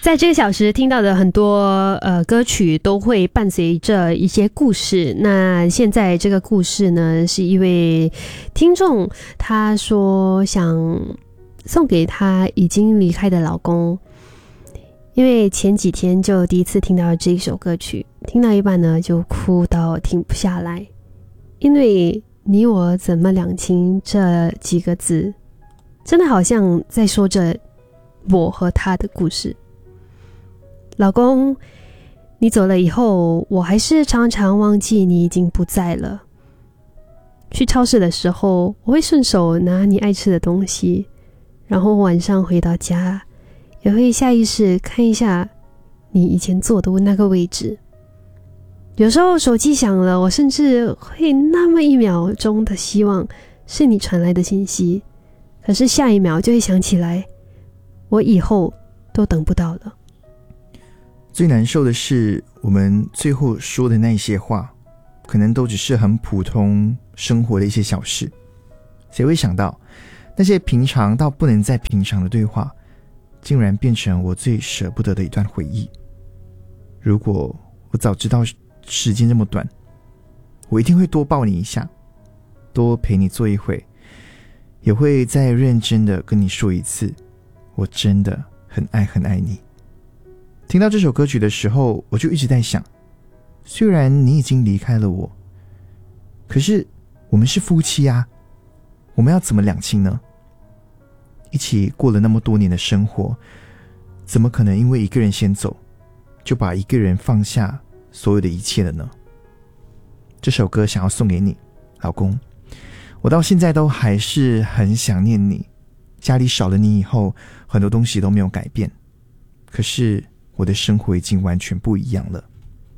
在这个小时听到的很多歌曲都会伴随着一些故事。那现在这个故事呢，是一位听众他说想送给他已经离开的老公，因为前几天就第一次听到这一首歌曲，听到一半呢就哭到停不下来，因为你我怎么两清这几个字真的好像在说着我和他的故事。老公，你走了以后，我还是常常忘记你已经不在了。去超市的时候，我会顺手拿你爱吃的东西，然后晚上回到家，也会下意识看一下你以前坐的那个位置。有时候手机响了，我甚至会那么1秒钟的希望是你传来的信息，可是下一秒就会想起来，我以后都等不到了。 最难受的是，我们最后说的那些话，可能都只是很普通生活的一些小事。谁会想到，那些平常到不能再平常的对话，竟然变成我最舍不得的一段回忆。如果我早知道时间这么短，我一定会多抱你一下，多陪你坐一会，也会再认真的跟你说一次，我真的很爱很爱你。听到这首歌曲的时候，我就一直在想，虽然你已经离开了我，可是我们是夫妻啊，我们要怎么两清呢？一起过了那么多年的生活，怎么可能因为一个人先走，就把一个人放下所有的一切了呢？这首歌想要送给你，老公，我到现在都还是很想念你。家里少了你以后，很多东西都没有改变，可是我的生活已经完全不一样了。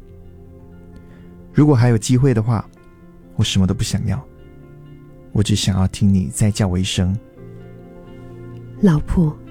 如果还有机会的话，我什么都不想要，我只想要听你再叫我一声老婆。